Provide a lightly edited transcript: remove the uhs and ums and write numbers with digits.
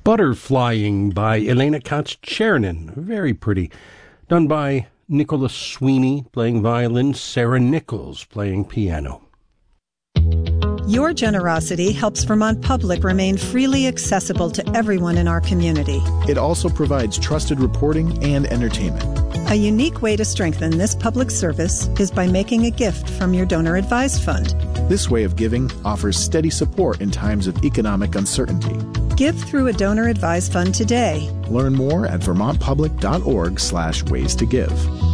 Butterflying by Elena Katz-Chernin. Very pretty. Done by Nicholas Sweeney, playing violin, Sarah Nichols, playing piano. Your generosity helps Vermont Public remain freely accessible to everyone in our community. It also provides trusted reporting and entertainment. A unique way to strengthen this public service is by making a gift from your donor-advised fund. This way of giving offers steady support in times of economic uncertainty. Give through a donor-advised fund today. Learn more at vermontpublic.org/ways to give.